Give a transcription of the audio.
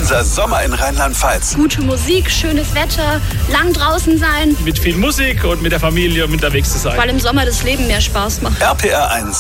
unser Sommer in Rheinland-Pfalz. Gute Musik, schönes Wetter, lang draußen sein. Mit viel Musik und mit der Familie unterwegs zu sein. Weil im Sommer das Leben mehr Spaß macht. RPR 1